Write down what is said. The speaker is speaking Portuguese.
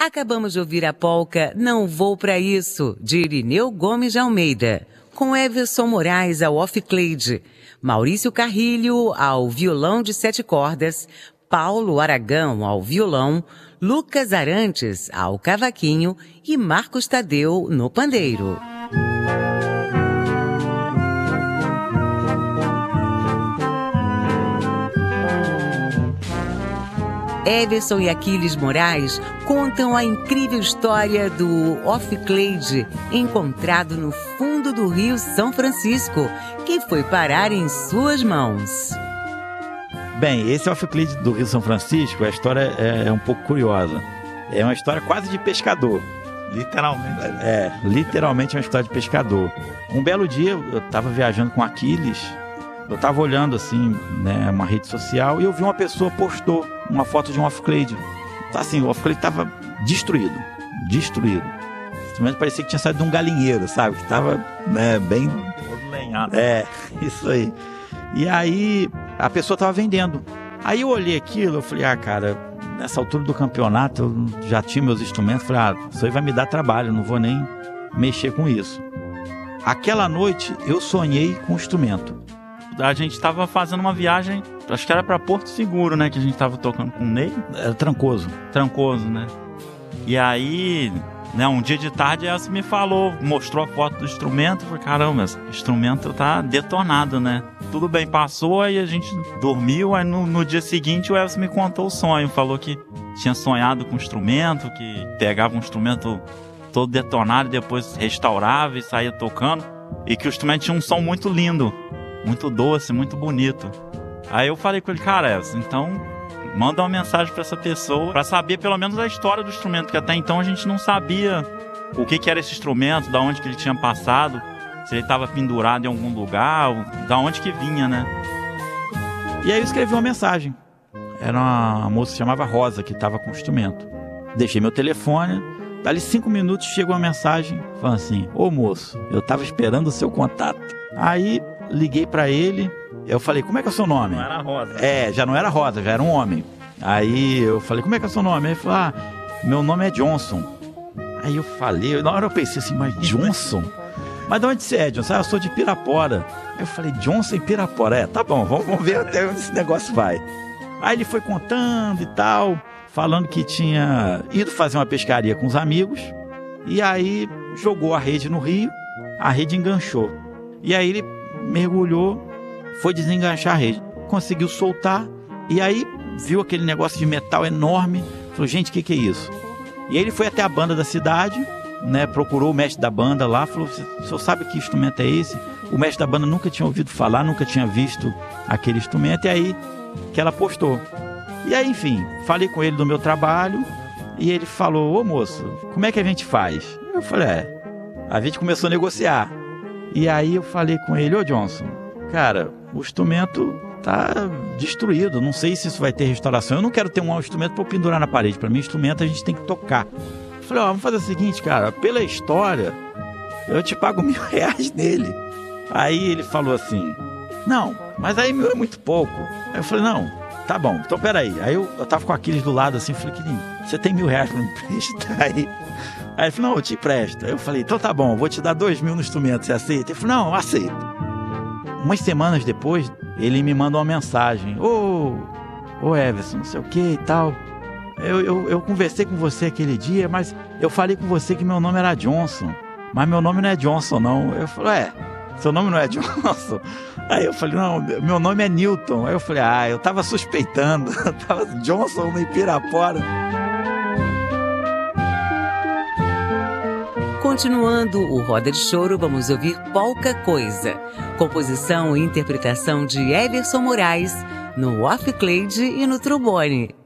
Acabamos de ouvir a polca Não Vou Pra Isso, de Irineu Gomes de Almeida, com Everson Moraes ao off-clade, Maurício Carrilho ao violão de 7 cordas, Paulo Aragão ao violão, Lucas Arantes ao cavaquinho e Marcos Tadeu no pandeiro. Everson e Aquiles Moraes contam a incrível história do off-clade encontrado no fundo do Rio São Francisco, que foi parar em suas mãos. Bem, esse off-clade do Rio São Francisco, a história é um pouco curiosa. É uma história quase de pescador. Literalmente. Literalmente é uma história de pescador. Um belo dia, eu estava viajando com Aquiles, eu estava olhando assim, né, uma rede social, e eu vi uma pessoa postou uma foto de um off-clade. Assim, o off-clade estava destruído. O instrumento parecia que tinha saído de um galinheiro, sabe? Que estava, né, bem... Todo lenhado. Isso aí. E aí, a pessoa estava vendendo. Aí eu olhei aquilo, eu falei, cara, nessa altura do campeonato, eu já tinha meus instrumentos, falei, isso aí vai me dar trabalho, não vou nem mexer com isso. Aquela noite, eu sonhei com o instrumento. A gente tava fazendo uma viagem, acho que era pra Porto Seguro, né? Que a gente tava tocando com o Ney. Era Trancoso, né? E aí, né, um dia de tarde, ela me falou, mostrou a foto do instrumento. Eu falei, caramba, esse instrumento tá detonado, né? Tudo bem, passou, aí a gente dormiu. Aí no dia seguinte, o Elvis me contou o sonho. Falou que tinha sonhado com o instrumento, que pegava um instrumento todo detonado, depois restaurava e saía tocando. E que o instrumento tinha um som muito lindo. Muito doce, muito bonito. Aí eu falei com ele, cara, então manda uma mensagem pra essa pessoa pra saber pelo menos a história do instrumento, que até então a gente não sabia o que era esse instrumento, da onde que ele tinha passado, se ele estava pendurado em algum lugar, da onde que vinha, né? E aí eu escrevi uma mensagem. Era uma moça que chamava Rosa, que estava com o instrumento. Deixei meu telefone, dali 5 minutos chegou uma mensagem falando assim, ô moço, eu estava esperando o seu contato. Aí liguei pra ele, eu falei, como é que é o seu nome? Não era Rosa. Já não era Rosa, já era um homem. Aí eu falei, como é que é o seu nome? Ele falou, meu nome é Johnson. Aí eu falei, na hora eu pensei assim, mas Johnson? Mas de onde você é, Johnson? Eu sou de Pirapora. Aí eu falei, Johnson em Pirapora? Tá bom, vamos ver até onde esse negócio vai. Aí ele foi contando e tal, falando que tinha ido fazer uma pescaria com os amigos, e aí jogou a rede no rio, a rede enganchou. E aí ele mergulhou, foi desenganchar a rede, conseguiu soltar, e aí viu aquele negócio de metal enorme, falou, gente, o que é isso? E aí ele foi até a banda da cidade, né, procurou o mestre da banda lá, falou, o senhor sabe que instrumento é esse? O mestre da banda nunca tinha ouvido falar, nunca tinha visto aquele instrumento, e aí que ela postou. E aí, enfim, falei com ele do meu trabalho, e ele falou, ô moço, como é que a gente faz? Eu falei, a gente começou a negociar. E aí eu falei com ele, ô Johnson, cara, o instrumento tá destruído, não sei se isso vai ter restauração, eu não quero ter um instrumento para pendurar na parede, para mim instrumento a gente tem que tocar. Eu falei, vamos fazer o seguinte, cara, pela história, eu te pago R$1.000 nele. Aí ele falou assim, não, mas aí 1.000 é muito pouco. Aí eu falei, não, tá bom, então peraí. Aí eu tava com Aquiles do lado assim, falei, querido, você tem R$1.000 pra me emprestar aí? Aí ele falou, não, eu te empresto. Aí eu falei, então tá bom, vou te dar 2.000 no instrumento, você aceita? Ele falou, não, eu aceito. Umas semanas depois, ele me manda uma mensagem, ô Everson, não sei o que e tal. Eu conversei com você aquele dia, mas eu falei com você que meu nome era Johnson, mas meu nome não é Johnson não. Eu falei, seu nome não é Johnson? Aí eu falei, não, meu nome é Newton. Aí eu falei, eu tava suspeitando, tava Johnson no Pirapora. Continuando o Roda de Choro, vamos ouvir Pouca Coisa, composição e interpretação de Everson Moraes, no off-clade e no trombone.